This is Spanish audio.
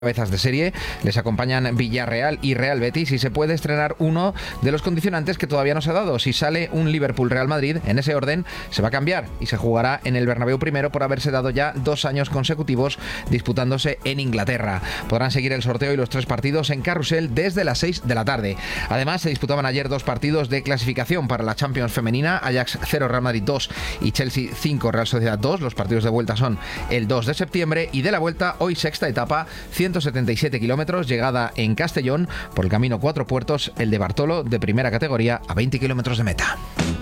cabezas de serie, les acompañan Villarreal y Real Betis y se puede estrenar uno de los condicionantes que todavía no se ha dado. Si sale un Liverpool-Real Madrid, en ese orden se va a cambiar y se jugará en el Bernabéu primero por haberse dado ya 2 años consecutivos disputándose en Inglaterra. Podrán seguir el sorteo y los 3 partidos en Carrusel desde las 6 de la tarde. Además, se disputaban ayer 2 partidos de clasificación para la Champions femenina, Ajax 0, Real Madrid 2 y Chelsea 5, Real Sociedad 2. Los partidos de vuelta son el 2 de septiembre y de la vuelta hoy sexta etapa, 177 kilómetros, llegada en Castellón por el camino Cuatro Puertos, el de Bartolo, de primera categoría, a 20 kilómetros de meta.